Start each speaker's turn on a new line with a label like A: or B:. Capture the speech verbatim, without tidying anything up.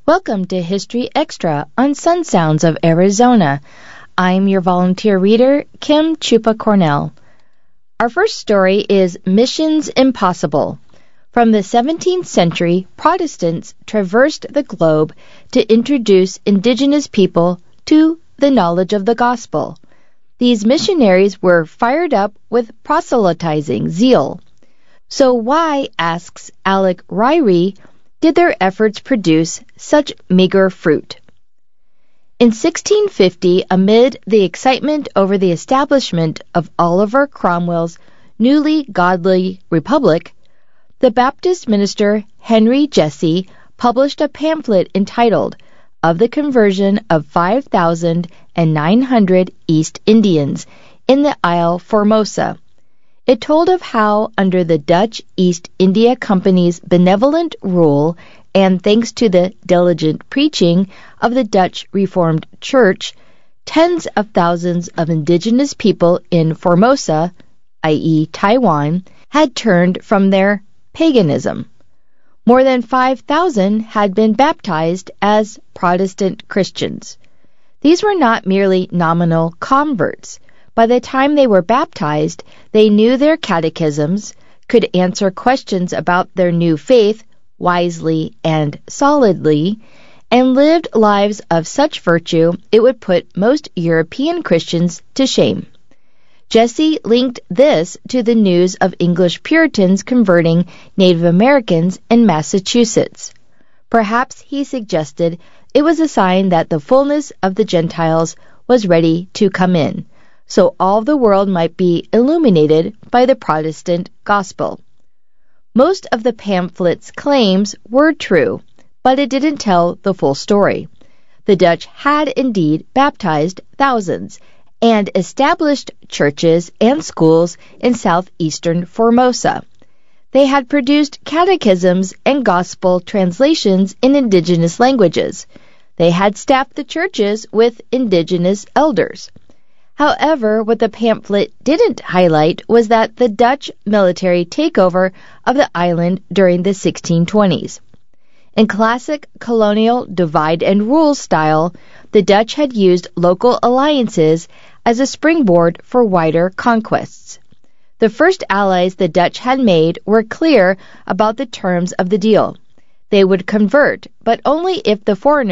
A: Welcome to History Extra on Sun Sounds of Arizona. I'm your volunteer reader, Kim Chupa Cornell. Our first story is Missions Impossible. From the seventeenth century, Protestants traversed the globe to introduce indigenous people to the knowledge of the gospel. These missionaries were fired up with proselytizing zeal. So why, asks Alec Ryrie, did their efforts produce such meager fruit? In sixteen fifty, amid the excitement over the establishment of Oliver Cromwell's newly godly republic, the Baptist minister Henry Jesse published a pamphlet entitled Of the Conversion of five thousand nine hundred East Indians in the Isle Formosa. It told of how, under the Dutch East India Company's benevolent rule and thanks to the diligent preaching of the Dutch Reformed Church, tens of thousands of indigenous people in Formosa, that is. Taiwan, had turned from their paganism. More than five thousand had been baptized as Protestant Christians. These were not merely nominal converts. By the time they were baptized, they knew their catechisms, could answer questions about their new faith wisely and solidly, and lived lives of such virtue it would put most European Christians to shame. Jesse linked this to the news of English Puritans converting Native Americans in Massachusetts. Perhaps, he suggested, it was a sign that the fullness of the Gentiles was ready to come in, so all the world might be illuminated by the Protestant gospel. Most of the pamphlet's claims were true, but it didn't tell the full story. The Dutch had indeed baptized thousands and established churches and schools in southeastern Formosa. They had produced catechisms and gospel translations in indigenous languages. They had staffed the churches with indigenous elders. However, what the pamphlet didn't highlight was that the Dutch military takeover of the island during the sixteen twenties. In classic colonial divide-and-rule style, the Dutch had used local alliances as a springboard for wider conquests. The first allies the Dutch had made were clear about the terms of the deal. They would convert, but only if the foreigners